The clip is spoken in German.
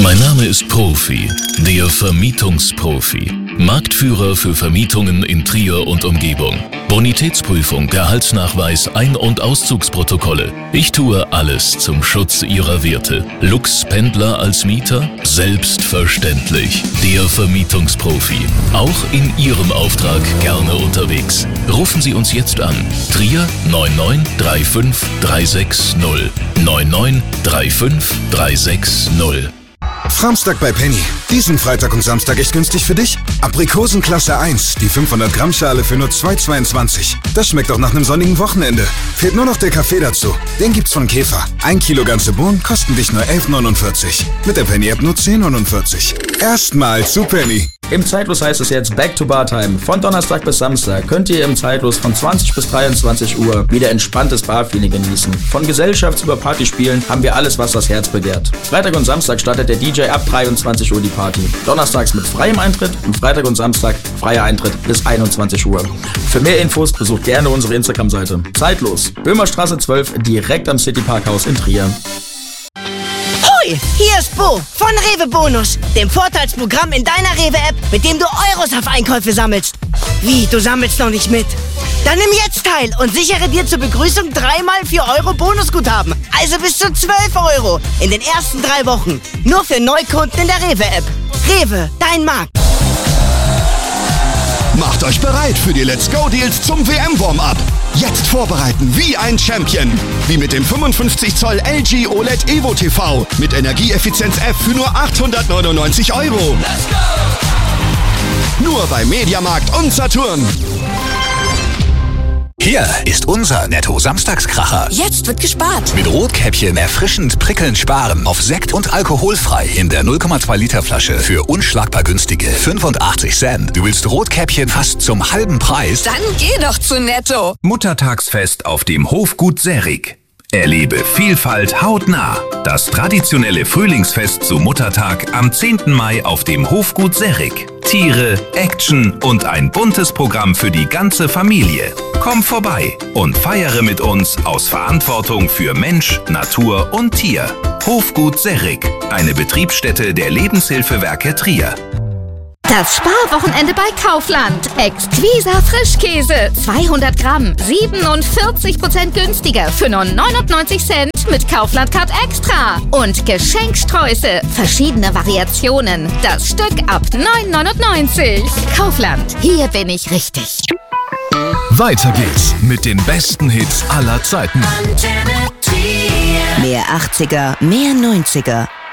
Mein Name ist Profi, der Vermietungsprofi. Marktführer für Vermietungen in Trier und Umgebung. Bonitätsprüfung, Gehaltsnachweis, Ein- und Auszugsprotokolle. Ich tue alles zum Schutz Ihrer Werte. Lux-Pendler als Mieter? Selbstverständlich. Der Vermietungsprofi. Auch in Ihrem Auftrag gerne unterwegs. Rufen Sie uns jetzt an. Trier 99 35 360. 99 35 360. Framstag bei Penny. Diesen Freitag und Samstag echt günstig für dich? Aprikosen Klasse 1, die 500 Gramm Schale für nur 2,22. Das schmeckt doch nach einem sonnigen Wochenende. Fehlt nur noch der Kaffee dazu. Den gibt's von Käfer. 1 Kilo ganze Bohnen kosten dich nur 11,49. Mit der Penny-App nur 10,49. Erstmal zu Penny. Im Zeitlos heißt es jetzt Back to Bartime. Von Donnerstag bis Samstag könnt ihr im Zeitlos von 20 bis 23 Uhr wieder entspanntes Barfeeling genießen. Von Gesellschafts- über Partyspielen haben wir alles, was das Herz begehrt. Freitag und Samstag startet der DJ ab 23 Uhr die Party. Donnerstags mit freiem Eintritt und Freitag und Samstag freier Eintritt bis 21 Uhr. Für mehr Infos besucht gerne unsere Instagram-Seite. Zeitlos, Böhmerstraße 12, direkt am City Parkhaus in Trier. Hier ist Bo von Rewe Bonus, dem Vorteilsprogramm in deiner Rewe-App, mit dem du Euros auf Einkäufe sammelst. Wie, du sammelst noch nicht mit? Dann nimm jetzt teil und sichere dir zur Begrüßung 3x 4 Euro Bonusguthaben. Also bis zu 12 Euro in den ersten 3 Wochen. Nur für Neukunden in der Rewe-App. Rewe, dein Markt. Macht euch bereit für die Let's Go Deals zum WM-Warm-Up. Jetzt vorbereiten wie ein Champion. Wie mit dem 55 Zoll LG OLED Evo TV mit Energieeffizienz F für nur 899 €. Let's go! Nur bei Mediamarkt und Saturn. Hier ist unser Netto-Samstagskracher. Jetzt wird gespart. Mit Rotkäppchen erfrischend prickelnd sparen auf Sekt und alkoholfrei in der 0,2 Liter Flasche für unschlagbar günstige 85 Cent. Du willst Rotkäppchen fast zum halben Preis? Dann geh doch zu Netto. Muttertagsfest auf dem Hofgut Serig. Erlebe Vielfalt hautnah. Das traditionelle Frühlingsfest zu Muttertag am 10. Mai auf dem Hofgut Serig. Tiere, Action und ein buntes Programm für die ganze Familie. Komm vorbei und feiere mit uns aus Verantwortung für Mensch, Natur und Tier. Hofgut Serig, eine Betriebsstätte der Lebenshilfewerke Trier. Das Sparwochenende bei Kaufland. Exquiser Frischkäse. 200 Gramm. 47% günstiger für nur 99 Cent mit Kaufland Card Extra. Und Geschenksträuße. Verschiedene Variationen. Das Stück ab 9,99. Kaufland. Hier bin ich richtig. Weiter geht's mit den besten Hits aller Zeiten. Mehr 80er, mehr 90er.